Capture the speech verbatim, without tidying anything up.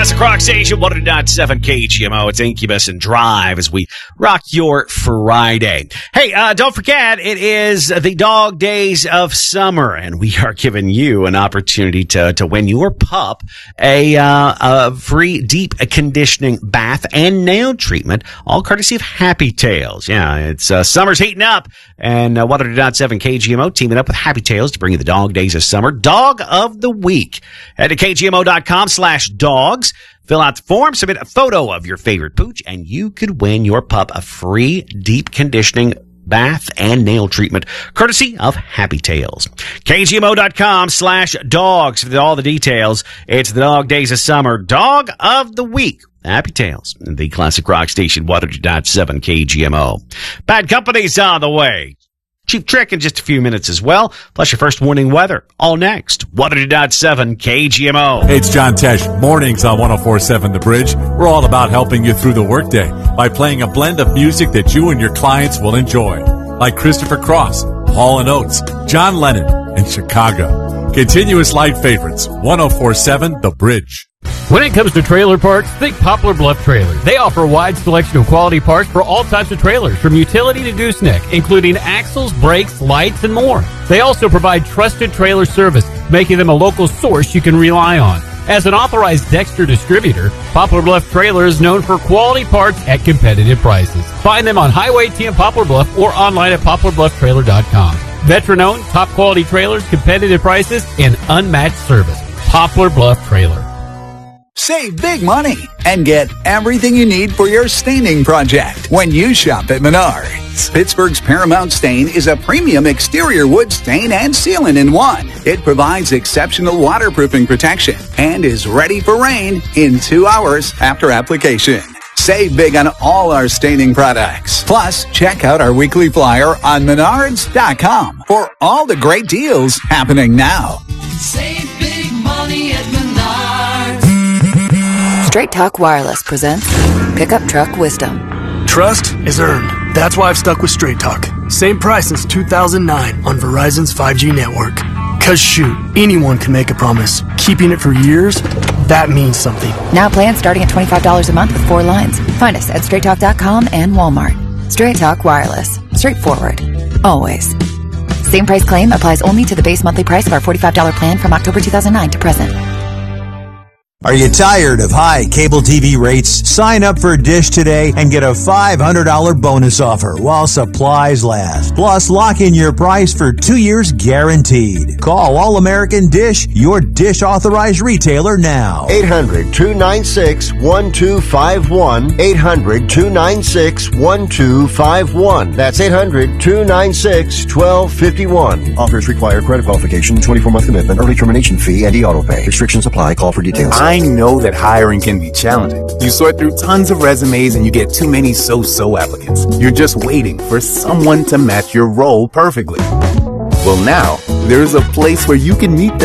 Classic Rock Station, one oh two point seven K G M O. It's Incubus and Drive as we rock your Friday. Hey, uh, don't forget, it is the dog days of summer, and we are giving you an opportunity to, to win your pup a, uh, a free deep conditioning bath and nail treatment, all courtesy of Happy Tails. Yeah, it's, uh, summer's heating up, and, uh, one oh two point seven K G M O teaming up with Happy Tails to bring you the dog days of summer dog of the week. Head to K G M O dot com slash dogs. Fill out the form, submit a photo of your favorite pooch, and you could win your pup a free deep conditioning bath and nail treatment, courtesy of Happy Tails. K G M O dot com slash dogs for all the details. It's the dog days of summer dog of the week. Happy Tails, the classic rock station, one oh two point seven K G M O. Bad Company's on the way. Cheap Trick in just a few minutes as well, plus your first warning weather. All next, one oh two point seven K G M O. Hey, it's John Tesh. Mornings on one oh four point seven The Bridge. We're all about helping you through the workday by playing a blend of music that you and your clients will enjoy, like Christopher Cross, Hall and Oates, John Lennon, and Chicago. Continuous light favorites, one oh four point seven The Bridge. When it comes to trailer parts, think Poplar Bluff Trailers. They offer a wide selection of quality parts for all types of trailers, from utility to gooseneck, including axles, brakes, lights, and more. They also provide trusted trailer service, making them a local source you can rely on. As an authorized Dexter distributor, Poplar Bluff Trailer is known for quality parts at competitive prices. Find them on Highway T in Poplar Bluff or online at poplar bluff trailer dot com. Veteran-owned, top-quality trailers, competitive prices, and unmatched service. Poplar Bluff Trailer. Save big money and get everything you need for your staining project when you shop at Menards. Pittsburgh's Paramount Stain is a premium exterior wood stain and sealant in one. It provides exceptional waterproofing protection and is ready for rain in two hours after application. Save big on all our staining products. Plus, check out our weekly flyer on menards dot com for all the great deals happening now. Save big money at Menards. Straight Talk Wireless presents Pickup Truck Wisdom. Trust is earned. That's why I've stuck with Straight Talk. Same price since two thousand nine on Verizon's five G network. Cause shoot, anyone can make a promise. Keeping it for years, that means something. Now plans starting at twenty-five dollars a month with four lines. Find us at straight talk dot com and Walmart. Straight Talk Wireless. Straightforward. Always. Same price claim applies only to the base monthly price of our forty-five dollars plan from October two thousand nine to present. Are you tired of high cable T V rates? Sign up for Dish today and get a five hundred dollars bonus offer while supplies last. Plus, lock in your price for two years guaranteed. Call All American Dish, your Dish authorized retailer now. eight hundred, two nine six, one two five one. eight hundred, two nine six, one two five one. That's eight hundred, two nine six, one two five one. Offers require credit qualification, twenty-four month commitment, early termination fee, and e-auto pay. Restrictions apply. Call for details. I know that hiring can be challenging. You sort through tons of resumes and you get too many so-so applicants. You're just waiting for someone to match your role perfectly. Well, now, there's a place where you can meet them